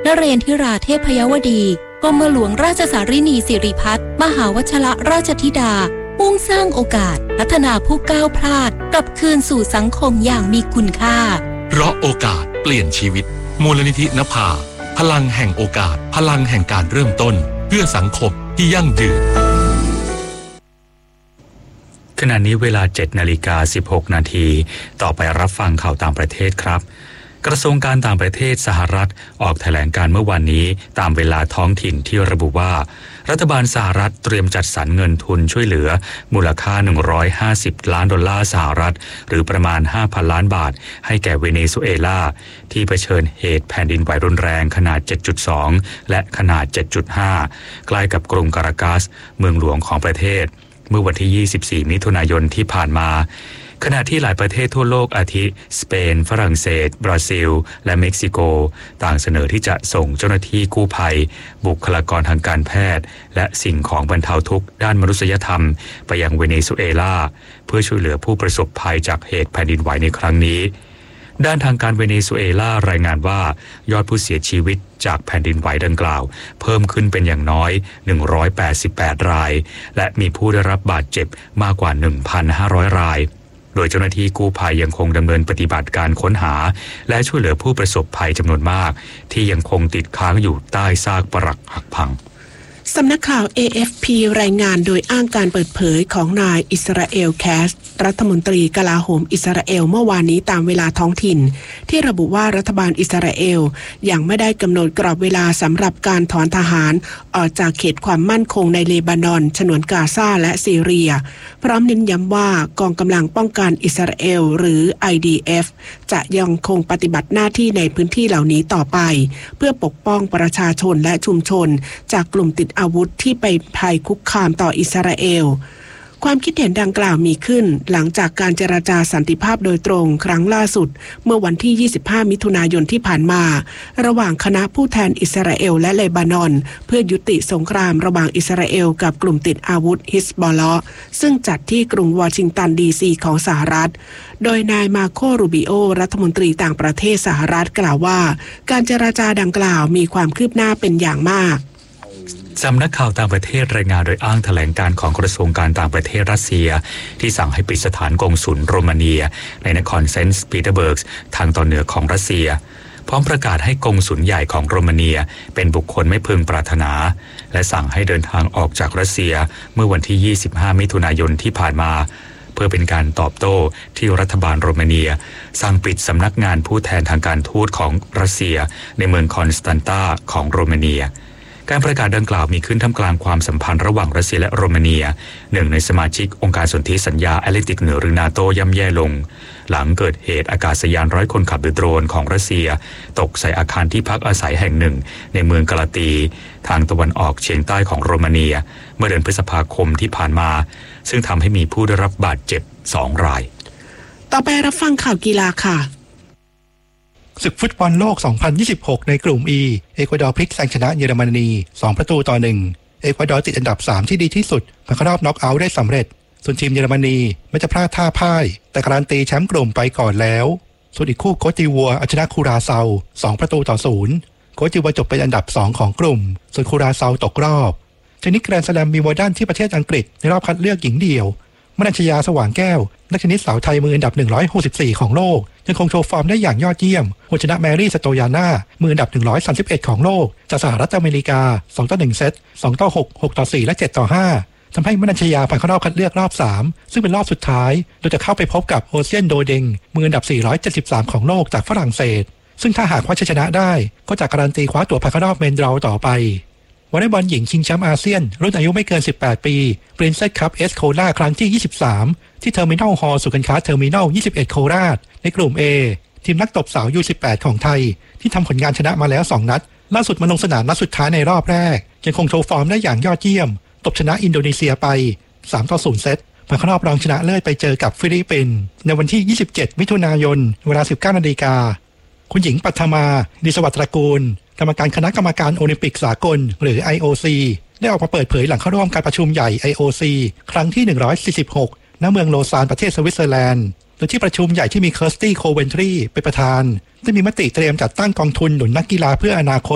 นเรนทิราเทพยวดีกรมหลวงราชสารินีสิริพัฒน์มหาวชรราชธิดามุ่งสร้างโอกาสพัฒนาผู้ก้าวพลาดกลับคืนสู่สังคมอย่างมีคุณค่าเพราะโอกาสเปลี่ยนชีวิตมูลนิธินภาพลังแห่งโอกาสพลังแห่งการเริ่มต้นเพื่อสังคมที่ยั่งยืนขณะนี้เวลา 7:16 นาทีต่อไปรับฟังข่าวต่างประเทศครับกระทรวงการต่างประเทศสหรัฐออกแถลงการเมื่อวานนี้ตามเวลาท้องถิ่นที่ระบุว่ารัฐบาลสหรัฐเตรียมจัดสรรเงินทุนช่วยเหลือมูลค่า$150 ล้านสหรัฐหรือประมาณ 5,000 ล้านบาทให้แก่เวเนซุเอลาที่เผชิญเหตุแผ่นดินไหวรุนแรงขนาด 7.2 และขนาด 7.5 ใกล้กับกรุงการากัสเมืองหลวงของประเทศเมื่อวันที่ 24 มิถุนายนที่ผ่านมาขณะที่หลายประเทศทั่วโลกอาทิสเปนฝรั่งเศสบราซิลและเม็กซิโกต่างเสนอที่จะส่งเจ้าหน้าที่กู้ภัยบุคลากรทางการแพทย์และสิ่งของบรรเทาทุกข์ด้านมนุษยธรรมไปยังเวเนซุเอลาเพื่อช่วยเหลือผู้ประสบภัยจากเหตุแผ่นดินไหวในครั้งนี้ด้านทางการเวเนซุเอลารายงานว่ายอดผู้เสียชีวิตจากแผ่นดินไหวดังกล่าวเพิ่มขึ้นเป็นอย่างน้อย188รายและมีผู้ได้รับบาดเจ็บมากกว่า 1,500 รายโดยเจ้าหน้าที่กู้ภัยยังคงดำเนินปฏิบัติการค้นหาและช่วยเหลือผู้ประสบภัยจำนวนมากที่ยังคงติดค้างอยู่ใต้ซากปรักหักพังสำนักข่าว AFP รายงานโดยอ้างการเปิดเผยของนายอิสราเอลแคสรัฐมนตรีกลาโหมอิสราเอลเมื่อวานนี้ตามเวลาท้องถิ่นที่ระบุว่ารัฐบาลอิสราเอลยังไม่ได้กำหนดกรอบเวลาสำหรับการถอนทหารออกจากเขตความมั่นคงในเลบานอนฉนวนกาซาและซีเรียพร้อมเน้นย้ำว่ากองกำลังป้องกันอิสราเอลหรือ IDF จะยังคงปฏิบัติหน้าที่ในพื้นที่เหล่านี้ต่อไปเพื่อปกป้องประชาชนและชุมชนจากกลุ่มติดอาวุธที่เป็นภัยคุกคามต่ออิสราเอลความคิดเห็นดังกล่าวมีขึ้นหลังจากการเจรจาสันติภาพโดยตรงครั้งล่าสุดเมื่อวันที่ 25 มิถุนายนที่ผ่านมาระหว่างคณะผู้แทนอิสราเอลและเลบานอนเพื่อยุติสงครามระหว่างอิสราเอลกับกลุ่มติดอาวุธฮิซบอลเลาะห์ซึ่งจัดที่กรุงวอชิงตันดีซีของสหรัฐโดยนายมาโครูบิโอรัฐมนตรีต่างประเทศสหรัฐกล่าวว่าการเจรจาดังกล่าวมีความคืบหน้าเป็นอย่างมากสำนักข่าวต่างประเทศรายงานโดยอ้างแถลงการของกระทรวงการต่างประเทศรัสเซียที่สั่งให้ปิดสถานกงสุลโรมาเนียในนครเซนต์ปีเตอร์เบิร์กทางตอนเหนือของรัสเซียพร้อมประกาศให้กงสุลใหญ่ของโรมาเนียเป็นบุคคลไม่พึงปรารถนาและสั่งให้เดินทางออกจากรัสเซียเมื่อวันที่ 25 มิถุนายนที่ผ่านมาเพื่อเป็นการตอบโต้ที่รัฐบาลโรมาเนียสั่งปิดสำนักงานผู้แทนทางการทูตของรัสเซียในเมืองคอนสแตนตาของโรมาเนียการประกาศดังกล่าวมีขึ้นท่ามกลางความสัมพันธ์ระหว่างรัสเซียและโรมาเนียหนึ่งในสมาชิกองค์การสนธิสัญญาแอตแลนติกเหนือหรือนาโตย่ำแย่ลงหลังเกิดเหตุอากาศยาน100 คนขับโดยโดรนของรัสเซียตกใส่อาคารที่พักอาศัยแห่งหนึ่งในเมืองกาลาตีทางตะวันออกเฉียงใต้ของโรมาเนียเมื่อเดือนพฤษภาคมที่ผ่านมาซึ่งทำให้มีผู้ได้รับบาดเจ็บ2 รายต่อไปรับฟังข่าวกีฬาค่ะศึกฟุตบอลโลก 2026 ในกลุ่ม E เอกวาดอร์พลิกแซงชนะเยอรมนี2-1เอกวาดอร์ติดอันดับ3ที่ดีที่สุดผ่านเข้ารอบน็อกเอาท์ได้สำเร็จส่วนทีมเยอรมนีไม่จะพลาดท่าพ่ายแต่การันตีแชมป์กลุ่มไปก่อนแล้วส่วนอีกคู่โคติวัวเอาชนะคูราเซา2-0โคติวัวจบเป็นอันดับ2ของกลุ่มส่วนคูราเซาตกรอบเทนนิสแกรนด์สแลมมีวอร์ดันที่ประเทศอังกฤษในรอบคัดเลือกหญิงเดี่ยวมนัญชยาสว่างแก้วนักเทนนิสสาวไทยมืออันดับ164ของโลกยังคงโชว์ฟอร์มได้อย่างยอดเยี่ยมหัวชนะแมรี่สโตยาน่ามืออันดับ131ของโลกจากสหรัฐอเมริกา2-1เซต2-6 6-4และ7-5ทำให้มนัญชยาผ่านเข้ารอบคัดเลือกรอบ3ซึ่งเป็นรอบสุดท้ายโดยจะเข้าไปพบกับโอเซียนโดเดงมืออันดับ473ของโลกจากฝรั่งเศสซึ่งถ้าหากคว้าชัยชนะได้ก็จะการันตีคว้าตั๋วผ่านเข้ารอบเมนดราวต่อไปวอลเลย์บอลหญิงชิงแชมป์อาเซียนรุ่นอายุไม่เกิน18ปีปรินเซสคัพเอสโคราครั้งที่23ที่เทอร์มินอลฮอลล์ศูนย์การค้าเทอร์มินอล21โคราชในกลุ่ม A ทีมนักตบสาว U18 ของไทยที่ทำผลงานชนะมาแล้ว2นัดล่าสุดมาลงสนามนัดสุดท้ายในรอบแรกยังคงโชว์ฟอร์มได้อย่างยอดเยี่ยมตบชนะอินโดนีเซียไป3-0เซตผ่านเข้ารอบรองชนะเลิศไปเจอกับฟิลิปปินส์ในวันที่27มิถุนายนเวลา 19 นาฬิกาคุณหญิงปัทมาดิสวัสดิ์ตระกูลกรรมการคณะกรรมการโอลิมปิกสากลหรือ IOC ได้ออกมาเปิดเผยหลังเข้าร่วมการประชุมใหญ่ IOC ครั้งที่146ณเมืองโลซานประเทศสวิตเซอร์แลนด์โดยที่ประชุมใหญ่ที่มีเคิร์สตี้โคเวนทรีเป็นประธานได้มีมติเตรียมจัดตั้งกองทุนหนุนนักกีฬาเพื่ออนาคต